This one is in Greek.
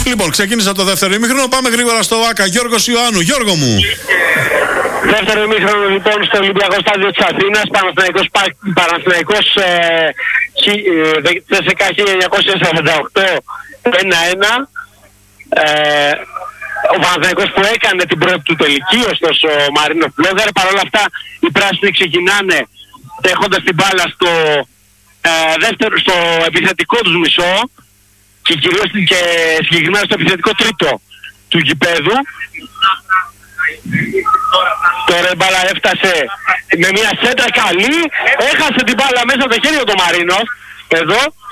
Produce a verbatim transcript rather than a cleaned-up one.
Λοιπόν, ξεκίνησα το δεύτερο ημίχρονο. Πάμε γρήγορα στο ΆΚΑ. Γιώργος Ιωάννου. Γιώργο μου. Δεύτερο ημίχρονο λοιπόν στο Ολυμπιακό Στάδιο της Αθήνας. Παναθηναϊκός, Παναθηναϊκός ε, ΤΣΣΚΑ χίλια εννιακόσια σαράντα οκτώ ένα ένα. Ε, ο Παναθηναϊκός που έκανε την πρώτη του τελική, ωστόσο ο Μαρίνο Φλόγαρ. Παρ' όλα αυτά οι πράσινοι ξεκινάνε έχοντας την μπάλα στο, ε, δεύτερο, στο επιθετικό τους μισό και κυρίως και συγκεκριμένα στο επιθετικό τρίτο του γηπέδου. Τώρα η μπάλα έφτασε με μια σέντρα καλή, έχασε την μπάλα μέσα από το χέρι του Μαρίνο εδώ.